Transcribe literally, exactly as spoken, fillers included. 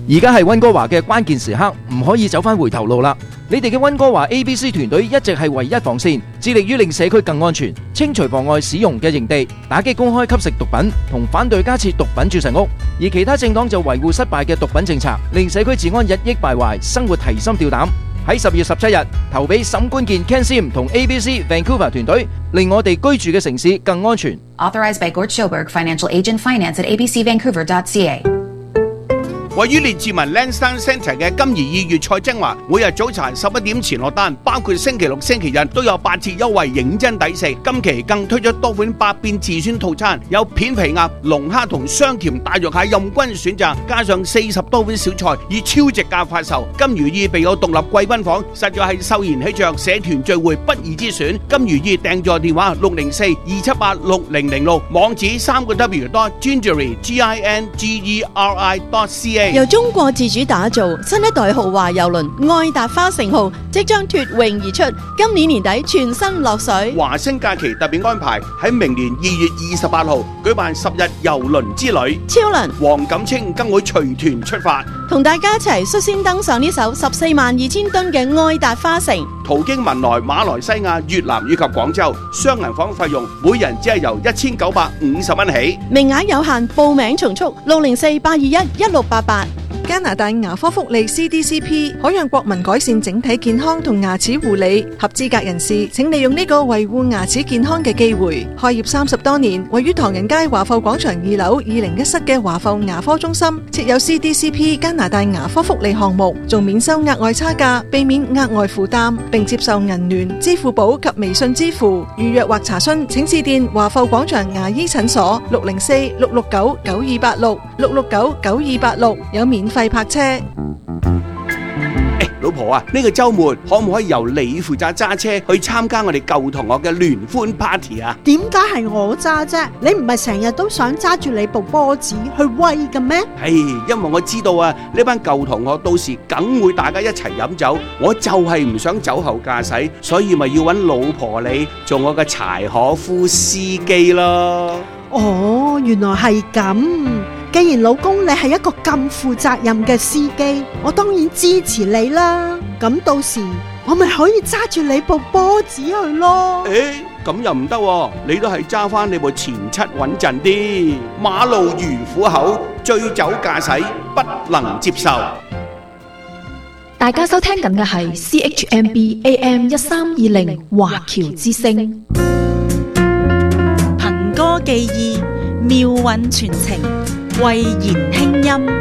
而家係溫哥華嘅關鍵時刻，唔可以走返回頭路啦。你哋嘅溫哥華 A B C 團隊一直係唯一防線，致力於令社區更安全，清除妨礙使用嘅營地，打擊公開吸食毒品，同反對加設毒品注射屋。而其他政黨就維護失敗嘅毒品政策，令社區治安日益敗壞，生活提心吊膽。喺十月十七日投俾沈官健 Ken Sim 同 A B C Vancouver 團隊，令我哋居住嘅城市更安全。 Authorized by Gort Schoberg, Financial Agent Finance at a b c vancouver dot c a。 位於列治文 Lansdowne Centre 嘅金怡意粵菜精華，每日早茶十一點前落單，包括星期六、星期日都有八折優惠，認真抵食。今期更推出多款百變自選套餐，有片皮鴨、龍蝦同雙甜大肉蟹任君選擇，加上四十多款小菜，以超值價發售。金如意備有獨立貴賓房，實在係秀賢喜鵲社團聚會不二之選。金如意訂座電話六零四二七八六零零六，網址三個 W dot gingery G I N G E R I dot C A。 由中國自主打造新一代豪華郵輪愛達花城號即將脫穎而出，今年年底全新落水。 華星假期特別安排喺明年二月二十八號舉辦十日郵輪之旅， 超能黃錦清更會隨團出發， 同大家一齊率先登上呢艘十四萬二千噸嘅愛達花城， 途經文萊、馬來西亞、越南以及廣州，雙銀房費用每人只係由一千九百五十蚊起， 名額有限，報名從速六零四八二一一六八八。 加拿大牙科福利 C D C P 可讓國民改善整體健康同牙齒護理，合資格人士請利用呢個維護牙齒健康嘅機會。開業三十多年，位於唐人街華埠廣場二樓二零一室嘅華埠牙科中心設有 C D C P 加拿大牙科福利項目，仲免收額外差價，避免額外負擔，並接受銀聯、支付寶及微信支付。預約或查詢請致電華埠廣場牙醫診所六零四六六九九二八六六六九九二八六，有免費泊車。 老婆啊，呢個週末可唔可以由你負責揸車去參加我哋舊同學嘅聯歡 party 啊？ 點解係我揸啫？你唔係成日都想揸住你部波子去威嘅咩？ 唉，因為我知道啊，呢班舊同學到時梗會大家一齊飲酒，我就係唔想酒後駕駛，所以咪要揾老婆你做我嘅柴可夫司機咯。 哦，原來係咁。既然老公你係一個咁負責任嘅司機，我當然支持你啦。咁到時我咪可以揸住你部波子去咯。 誒，咁又唔得喎，你都係揸翻你部前七穩陣啲。馬路如虎口，醉酒駕駛不能接受。 大家收聽緊嘅係 C H M B A M 一三二零華僑之聲， 憑歌寄意，妙韻傳情，慧言輕音。